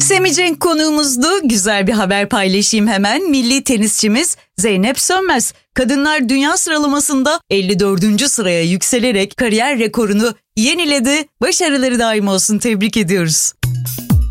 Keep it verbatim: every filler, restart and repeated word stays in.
Semih Cenk konuğumuzdu. Güzel bir haber paylaşayım hemen. Milli tenisçimiz Zeynep Sönmez, kadınlar dünya sıralamasında elli dördüncü sıraya yükselerek kariyer rekorunu yeniledi. Başarıları daim olsun, tebrik ediyoruz.